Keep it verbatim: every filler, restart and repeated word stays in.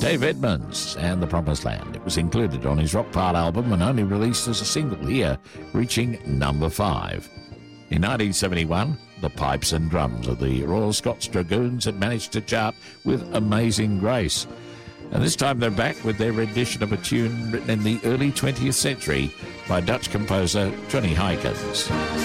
Dave Edmunds and The Promised Land. It was included on his Rock Part album and only released as a single here, reaching number five. In nineteen seventy-one, the pipes and drums of the Royal Scots Dragoons had managed to chart with Amazing Grace. And this time they're back with their rendition of a tune written in the early twentieth century by Dutch composer Johnny Hykins.